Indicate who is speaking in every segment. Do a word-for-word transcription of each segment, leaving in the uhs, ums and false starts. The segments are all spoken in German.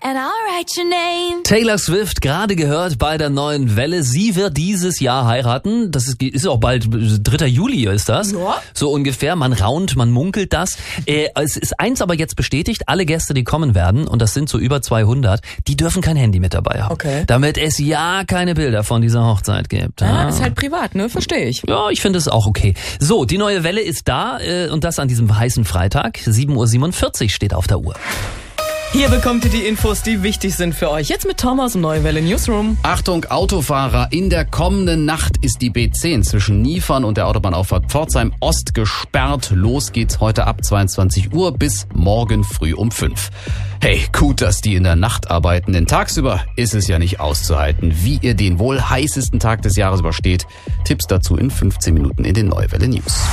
Speaker 1: and I'll write your name.
Speaker 2: Taylor Swift, gerade gehört bei der neuen Welle. Sie wird dieses Jahr heiraten. Das ist, ist auch bald, dritter Juli ist das.
Speaker 3: Ja.
Speaker 2: So ungefähr. Man raunt, man munkelt das. Äh, es ist eins aber jetzt bestätigt. Alle Gäste, die kommen werden, und das sind so über zweihundert, die dürfen kein Handy mit dabei haben.
Speaker 3: Okay.
Speaker 2: Damit es ja keine Bilder von dieser Hochzeit gibt.
Speaker 3: Ja, ist halt privat, ne? Verstehe ich.
Speaker 2: Ja, ich finde es auch okay. So, die neue Welle ist da äh, und das an diesem heißen Freitag. sieben Uhr siebenundvierzig steht auf der Uhr.
Speaker 3: Hier bekommt ihr die Infos, die wichtig sind für euch. Jetzt mit Tom aus dem Neue Welle Newsroom.
Speaker 4: Achtung, Autofahrer, in der kommenden Nacht ist die B zehn zwischen Niefern und der Autobahnauffahrt Pforzheim Ost gesperrt. Los geht's heute ab zweiundzwanzig Uhr bis morgen früh um fünf. Hey, gut, dass die in der Nacht arbeiten, denn tagsüber ist es ja nicht auszuhalten. Wie ihr den wohl heißesten Tag des Jahres übersteht, Tipps dazu in fünfzehn Minuten in den Neue Welle News.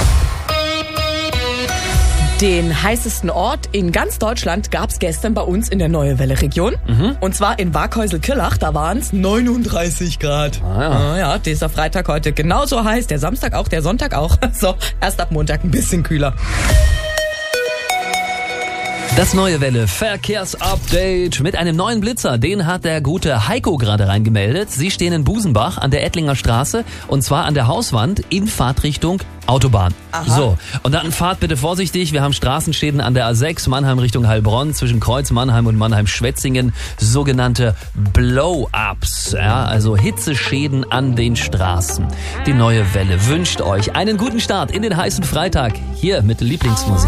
Speaker 3: Den heißesten Ort in ganz Deutschland gab's gestern bei uns in der Neue Welle Region. Mhm. Und zwar in Waghäusel-Killach, da waren's neununddreißig Grad.
Speaker 2: Ah, ja.
Speaker 3: Ah, ja, dieser Freitag heute genauso heiß, der Samstag auch, der Sonntag auch. So, erst ab Montag ein bisschen kühler.
Speaker 2: Das Neue Welle Verkehrsupdate mit einem neuen Blitzer. Den hat der gute Heiko gerade reingemeldet. Sie stehen in Busenbach an der Ettlinger Straße und zwar an der Hauswand in Fahrtrichtung Autobahn.
Speaker 3: Aha.
Speaker 2: So, und dann fahrt bitte vorsichtig. Wir haben Straßenschäden an der A sechs, Mannheim Richtung Heilbronn, zwischen Kreuz Mannheim und Mannheim-Schwetzingen. Sogenannte Blow-Ups, ja, also Hitzeschäden an den Straßen. Die Neue Welle wünscht euch einen guten Start in den heißen Freitag hier mit Lieblingsmusik.